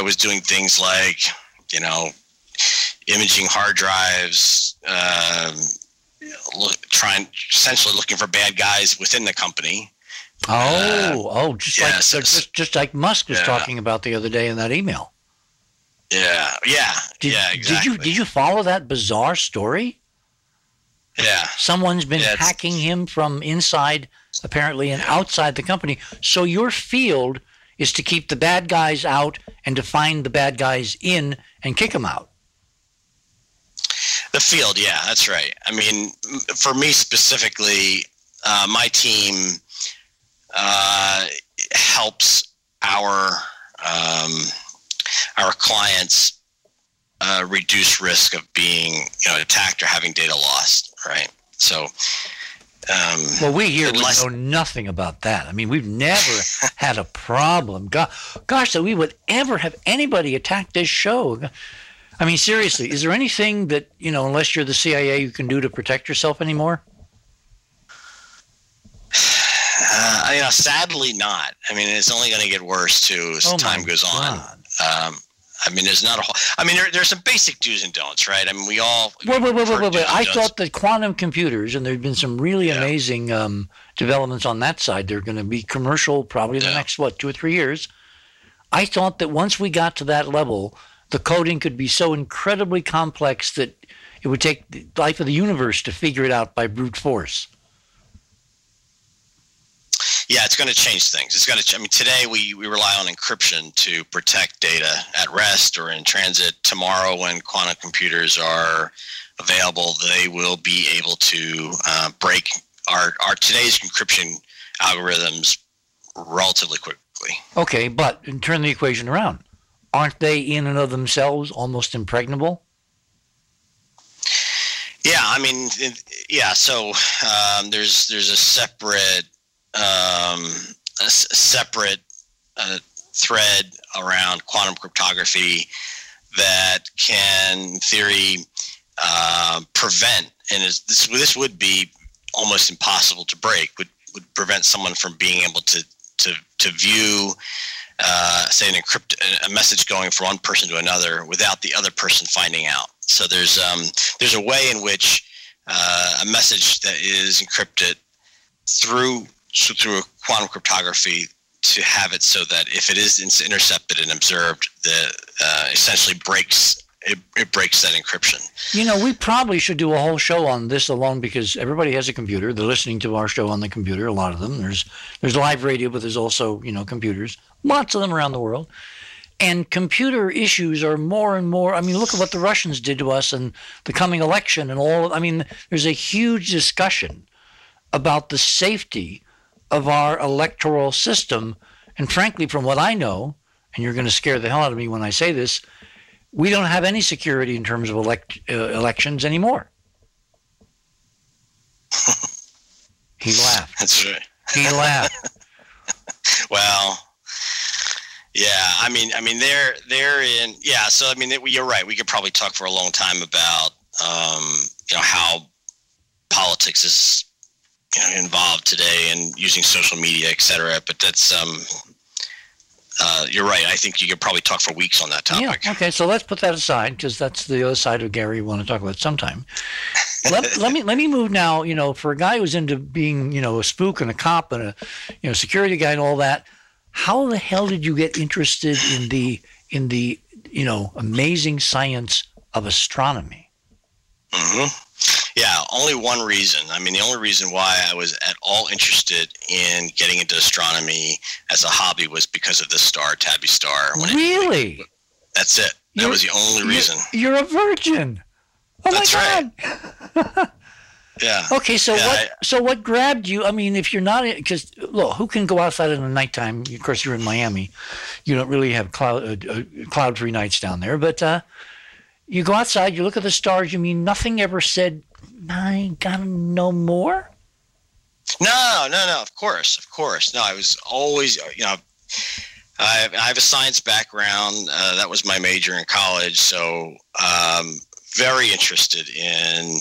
was doing things like, imaging hard drives, essentially looking for bad guys within the company. Just like Musk was talking about the other day in that email. Exactly. Did you follow that bizarre story? Yeah. Someone's been hacking him from inside, apparently, and outside the company. So your field is to keep the bad guys out and to find the bad guys in and kick them out. The field, yeah, that's right. I mean, for me specifically, my team helps our clients reduce risk of being attacked or having data lost, right? So, we here know nothing about that. I mean, we've never had a problem. Gosh, that we would ever have anybody attack this show. I mean, seriously, is there anything that, unless you're the CIA, you can do to protect yourself anymore? Sadly not. I mean, it's only going to get worse too as time goes on. I mean, there's not a whole. I mean, there's some basic do's and don'ts, right? I mean, we all. Wait. I thought that quantum computers, and there've been some really amazing developments on that side. They're going to be commercial probably the next 2 or 3 years. I thought that once we got to that level, the coding could be so incredibly complex that it would take the life of the universe to figure it out by brute force. Yeah, it's going to change things. It's going to. I mean, today we rely on encryption to protect data at rest or in transit. Tomorrow, when quantum computers are available, they will be able to break our today's encryption algorithms relatively quickly. Okay, but turn the equation around. Aren't they in and of themselves almost impregnable? Yeah, I mean, So there's a separate thread around quantum cryptography that can, in theory, prevent, and this would be almost impossible to break, would prevent someone from being able to view, say, a message going from one person to another without the other person finding out. So there's a way in which a message that is encrypted through quantum cryptography to have it so that if it is intercepted and observed, essentially breaks that encryption. We probably should do a whole show on this alone because everybody has a computer. They're listening to our show on the computer, a lot of them. There's live radio, but there's also, computers, lots of them around the world. And computer issues are more and more. I mean, look at what the Russians did to us and the coming election and all. I mean, there's a huge discussion about the safety of our electoral system. And frankly, from what I know, and you're going to scare the hell out of me when I say this, we don't have any security in terms of elections anymore. He laughed. That's right. He laughed. Well, yeah. I mean, they're in. Yeah. So I mean, you're right. We could probably talk for a long time about how politics is involved today and using social media, et cetera. But that's you're right. I think you could probably talk for weeks on that topic. Yeah. Okay. So let's put that aside because that's the other side of Gary we want to talk about sometime. let me move now. For a guy who's into being a spook and a cop and a security guy and all that, how the hell did you get interested in the amazing science of astronomy? Mm-hmm. Yeah, only one reason. I mean, the only reason why I was at all interested in getting into astronomy as a hobby was because of this star, Tabby Star. Really? That's it. That was the only reason. You're a virgin. Oh, that's my God. Right. Yeah. Okay, so what grabbed you? I mean, if you're not, because look, who can go outside in the nighttime? Of course, you're in Miami. You don't really have cloud-free nights down there, but you go outside, you look at the stars. You mean nothing ever said, I gotta know more? No. Of course. No, I was always, I have a science background. That was my major in college. So, very interested in,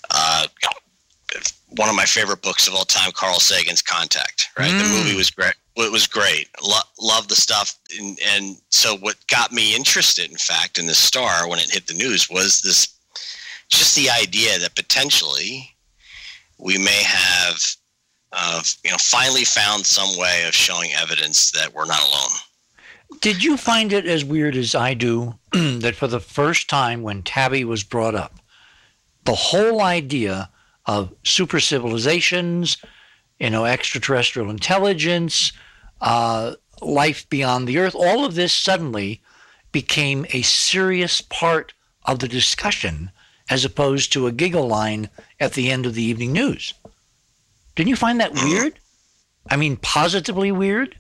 one of my favorite books of all time, Carl Sagan's Contact, right? Mm. The movie it was great. Love the stuff. And so what got me interested, in fact, in this star when it hit the news was just the idea that potentially we may have, finally found some way of showing evidence that we're not alone. Did you find it as weird as I do that for the first time when Tabby was brought up, the whole idea of super civilizations, extraterrestrial intelligence, life beyond the Earth, all of this suddenly became a serious part of the discussion as opposed to a giggle line at the end of the evening news? Didn't you find that weird? I mean, positively weird?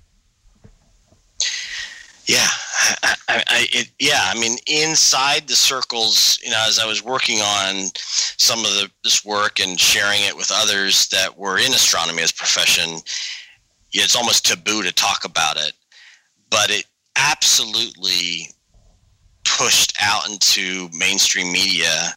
Yeah. I mean, inside the circles, as I was working on some of this work and sharing it with others that were in astronomy as a profession, it's almost taboo to talk about it. But it absolutely pushed out into mainstream media,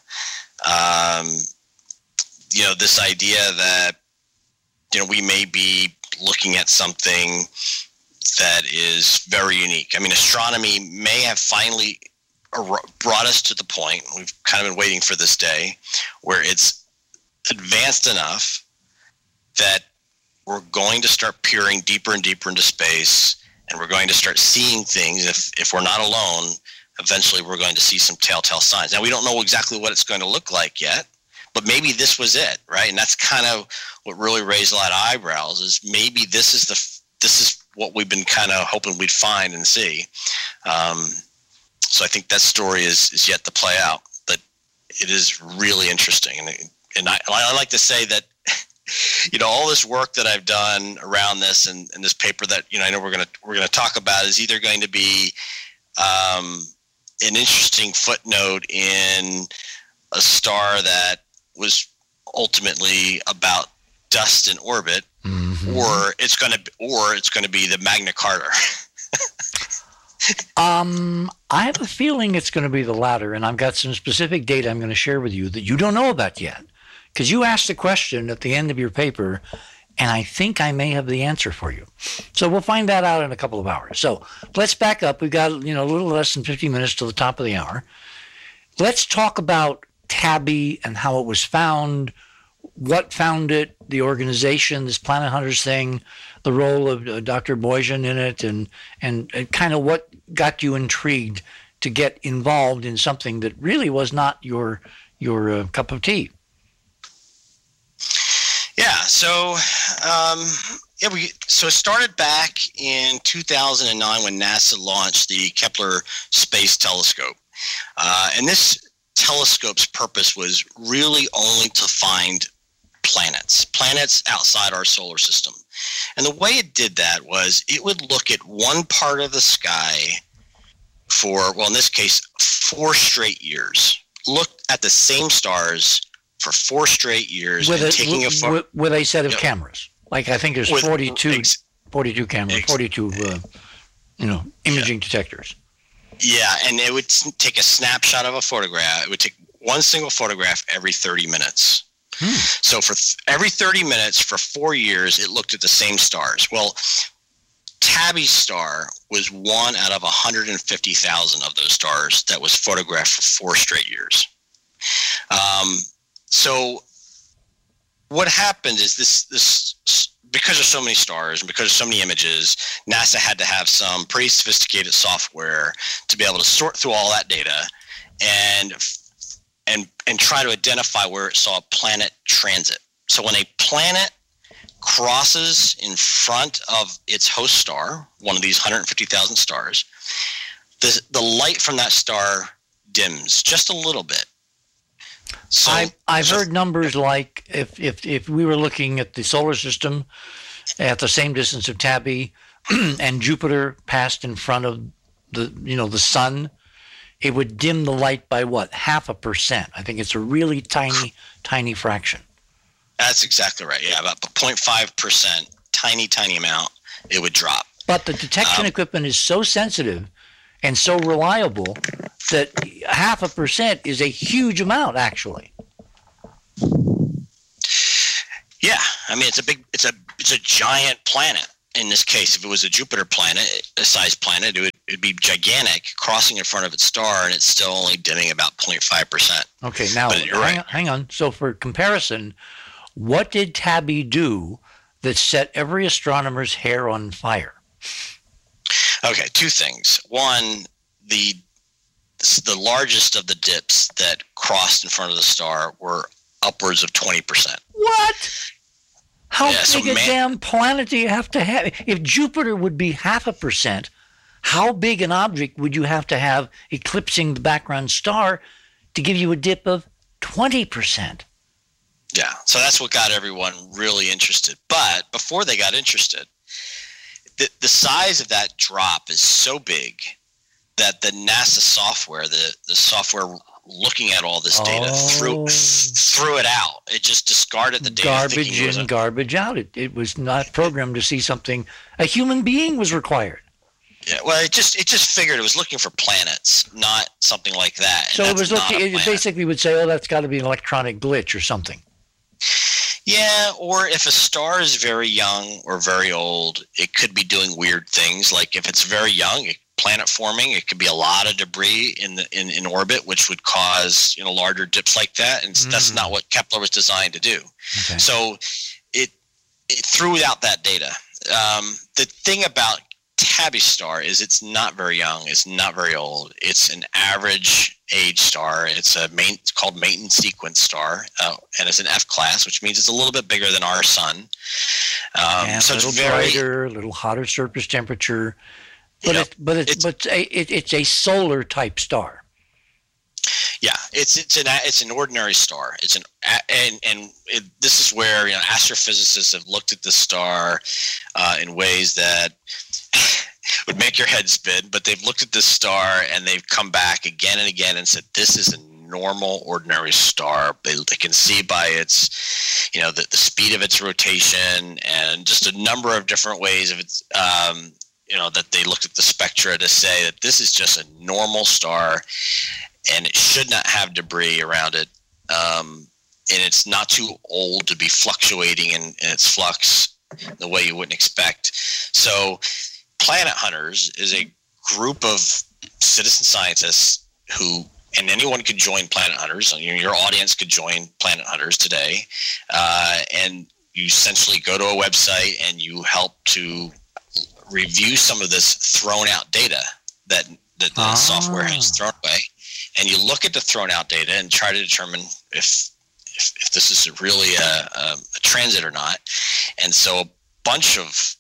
this idea that, we may be looking at something that is very unique. I mean, astronomy may have finally brought us to the point, we've kind of been waiting for this day, where it's advanced enough that we're going to start peering deeper and deeper into space, and we're going to start seeing things. If we're not alone, eventually we're going to see some telltale signs. Now, we don't know exactly what it's going to look like yet, but maybe this was it, right? And that's kind of what really raised a lot of eyebrows, is maybe this is what we've been kind of hoping we'd find and see. So I think that story is yet to play out, but it is really interesting. And I like to say that, all this work that I've done around this and this paper that, I know we're going to talk about is either going to be an interesting footnote in a star that was ultimately about dust in orbit, or it's going to be the Magna Carta. I have a feeling it's going to be the latter, and I've got some specific data I'm going to share with you that you don't know about yet, because you asked a question at the end of your paper, and I think I may have the answer for you. So we'll find that out in a couple of hours. So let's back up. We've got a little less than 50 minutes to the top of the hour. Let's talk about Tabby and how it was found, what found it, the organization, this Planet Hunters thing, the role of Dr. Boyajian in it, and kind of what got you intrigued to get involved in something that really was not your cup of tea. Yeah. So, so it started back in 2009 when NASA launched the Kepler Space Telescope, and this telescope's purpose was really only to find planets outside our solar system. And the way it did that was it would look at one part of the sky for, well, in this case, 4 straight years. Look at the same stars for 4 straight years. With a set of cameras. Like I think there's 42 cameras, 42 imaging detectors. Yeah, and it would take a snapshot of a photograph. It would take one single photograph every 30 minutes. So for every 30 minutes for 4 years, it looked at the same stars. Well, Tabby's star was one out of 150,000 of those stars that was photographed for 4 straight years. So what happened is this because there's so many stars and because there's so many images, NASA had to have some pretty sophisticated software to be able to sort through all that data and try to identify where it saw a planet transit. So when a planet crosses in front of its host star, one of these 150,000 stars, the light from that star dims just a little bit. So I've heard numbers like if we were looking at the solar system at the same distance of Tabby and Jupiter passed in front of the sun, it would dim the light by what, 0.5%? I think it's a really tiny fraction. That's exactly right. Yeah, about 0.5%, tiny amount, it would drop. But the detection equipment is so sensitive and so reliable that 0.5% is a huge amount, actually. Yeah, I mean it's a giant planet, in this case, if it was a Jupiter planet, a sized planet, it'd be gigantic, crossing in front of its star, and it's still only dimming about 0.5%. Okay, now hang on. So for comparison, what did Tabby do that set every astronomer's hair on fire? Okay, two things. One, the largest of the dips that crossed in front of the star were upwards of 20%. What? How big a damn planet do you have to have? If Jupiter would be 0.5%, how big an object would you have to have eclipsing the background star to give you a dip of 20%? Yeah, so that's what got everyone really interested. But before they got interested, the size of that drop is so big that the NASA software, the software looking at all this data, threw it out. It just discarded the data. Garbage in, garbage out. It was not programmed to see something. A human being was required. Yeah, well, it just figured it was looking for planets, not something like that. So it was looking. It basically would say, "Oh, that's got to be an electronic glitch or something." Yeah, or if a star is very young or very old, it could be doing weird things. Like if it's very young, planet forming, it could be a lot of debris in orbit, which would cause larger dips like that, and that's not what Kepler was designed to do. Okay. So it threw out that data. The thing about Tabby star is it's not very young, it's not very old, it's an average age star. It's called Main Sequence star, and it's an F class, which means it's a little bit bigger than our sun. So it's brighter, a little hotter surface temperature. But it's a solar type star. Yeah, it's an ordinary star. This is where astrophysicists have looked at the star in ways that would make your head spin. But they've looked at this star and they've come back again and again and said this is a normal, ordinary star. They can see by its, the speed of its rotation and just a number of different ways of its. That they looked at the spectra to say that this is just a normal star and it should not have debris around it. And it's not too old to be fluctuating in its flux the way you wouldn't expect. So Planet Hunters is a group of citizen scientists and anyone could join Planet Hunters. Your audience could join Planet Hunters today. And you essentially go to a website and you help to review some of this thrown out data that the software has thrown away, and you look at the thrown out data and try to determine if this is really a transit or not. And so a bunch of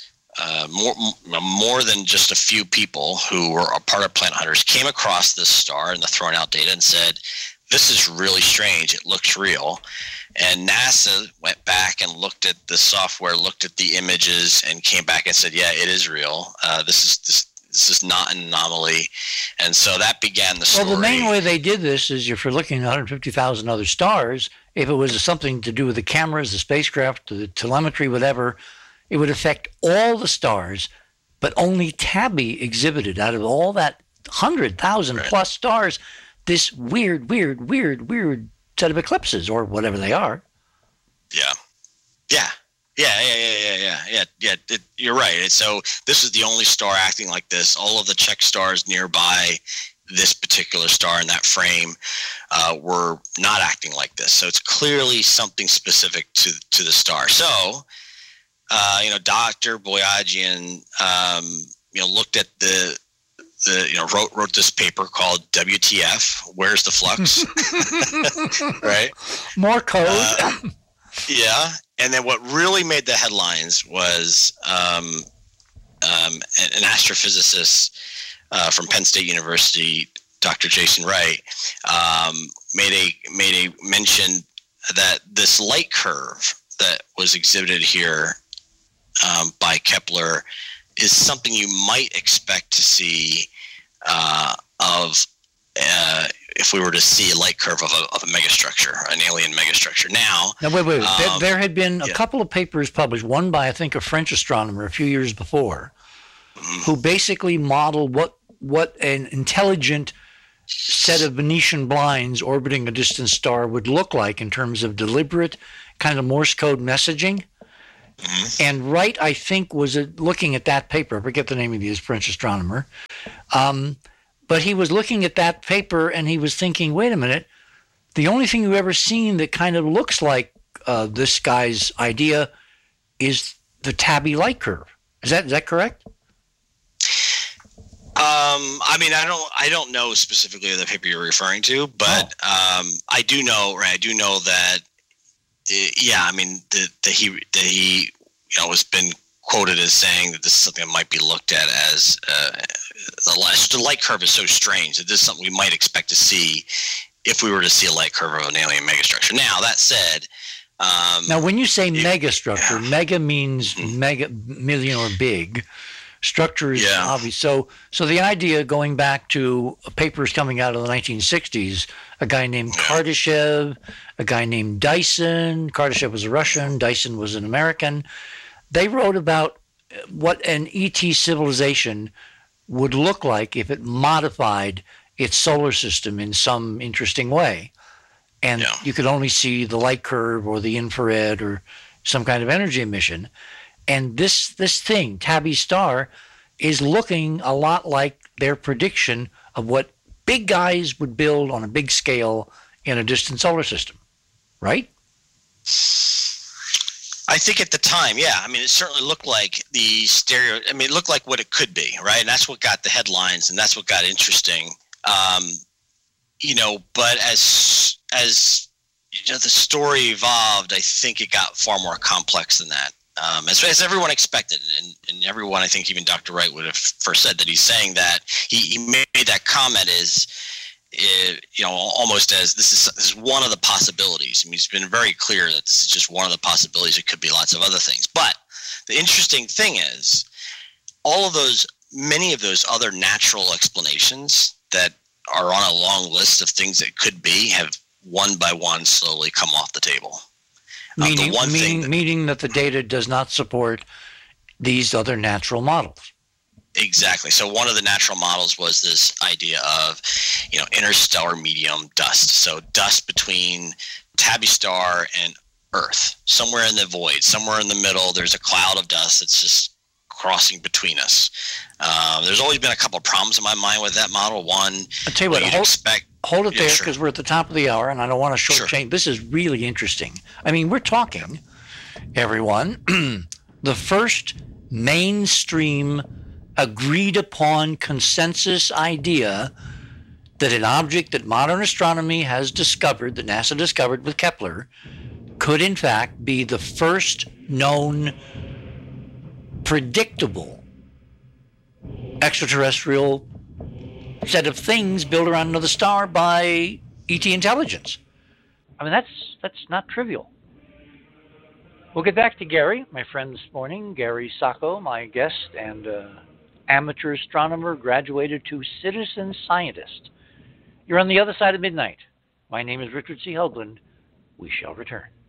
more than just a few people who were a part of Planet Hunters came across this star and the thrown out data and said, this is really strange. It looks real. And NASA went back and looked at the software, looked at the images, and came back and said, "Yeah, it is real. This is not an anomaly." And so that began the story. Well, the main way they did this is if you're looking at 150,000 other stars, if it was something to do with the cameras, the spacecraft, the telemetry, whatever, it would affect all the stars, but only Tabby exhibited out of all that 100,000 plus stars this weird set of eclipses or whatever they are. Yeah. You're right. So this is the only star acting like this. All of the check stars nearby this particular star in that frame were not acting like this. So it's clearly something specific to the star. So, Dr. Boyajian, looked at wrote this paper called WTF, Where's the Flux? Right? More code. Yeah. And then what really made the headlines was an astrophysicist from Penn State University, Dr. Jason Wright, made a mention that this light curve that was exhibited here by Kepler is something you might expect to see if we were to see a light curve of a megastructure, an alien megastructure. Now wait. There had been a couple of papers published, one by, I think, a French astronomer a few years before, who basically modeled what an intelligent set of Venetian blinds orbiting a distant star would look like in terms of deliberate kind of Morse code messaging. And Wright, I think, was looking at that paper. I forget the name of the French astronomer. But he was looking at that paper and he was thinking, wait a minute, the only thing you've ever seen that kind of looks like this guy's idea is the Tabby light curve. Is that correct? I mean, I don't know specifically the paper you're referring to, but I do know, right? I do know that, yeah. I mean, that he has been quoted as saying that this is something that might be looked at as the light curve is so strange that this is something we might expect to see if we were to see a light curve of an alien megastructure. Now, that said, now when you say megastructure, mega means mega, million, or big. Structure is obvious. So the idea, going back to papers coming out of the 1960s, a guy named Kardashev, a guy named Dyson. Kardashev was a Russian, Dyson was an American. They wrote about what an ET civilization would look like if it modified its solar system in some interesting way. And you could only see the light curve or the infrared or some kind of energy emission. And this thing, Tabby Star, is looking a lot like their prediction of what big guys would build on a big scale in a distant solar system, right? I think at the time, yeah. I mean, it certainly looked like it looked like what it could be, right? And that's what got the headlines, and that's what got interesting. But as the story evolved, I think it got far more complex than that. As everyone expected, and everyone, I think even Dr. Wright would have first said that he's saying that he made that comment almost as this is one of the possibilities. I mean, he's been very clear that this is just one of the possibilities. It could be lots of other things. But the interesting thing is many of those other natural explanations that are on a long list of things that could be have one by one slowly come off the table. Meaning that the data does not support these other natural models. Exactly. So one of the natural models was this idea of, interstellar medium dust. So dust between Tabby Star and Earth, somewhere in the void, somewhere in the middle. There's a cloud of dust that's just crossing between us. There's always been a couple of problems in my mind with that model. One, I'll tell you what, hold it there, because we're at the top of the hour, and I don't want to shortchange. This is really interesting. I mean, we're talking, everyone, the first mainstream agreed-upon consensus idea that an object that modern astronomy has discovered, that NASA discovered with Kepler, could in fact be the first known predictable extraterrestrial set of things built around another star by ET intelligence. I mean, that's not trivial. We'll get back to Gary, my friend this morning, Gary Sacco, my guest and amateur astronomer, graduated to citizen scientist. You're on the other side of midnight. My name is Richard C. Hoagland. We shall return.